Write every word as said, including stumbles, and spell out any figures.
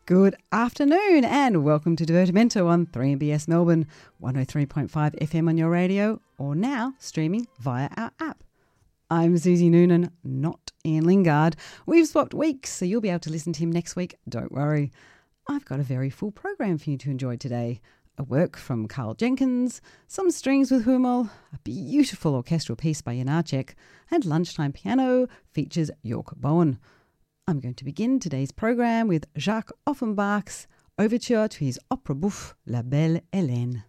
Good afternoon and welcome to Divertimento on three M B S Melbourne, one oh three point five F M on your radio, or now streaming via our app. I'm Susie Noonan, not Ian Lingard. We've swapped weeks, so you'll be able to listen to him next week. Don't worry. I've got a very full program for you to enjoy today. A work from Carl Jenkins, some strings with Hummel, a beautiful orchestral piece by Janacek, and lunchtime piano features York Bowen. I'm going to begin today's program with Jacques Offenbach's overture to his opera bouffe La Belle Hélène.